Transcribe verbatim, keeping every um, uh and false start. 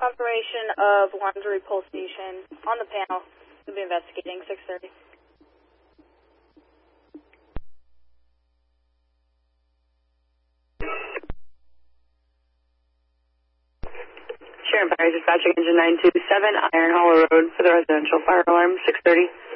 Confirmation of Laundry Pole Station on the panel. We'll be investigating six thirty. Sharon Fire Dispatching Engine nine two seven, Iron Hollow Road for the residential fire alarm, six thirty.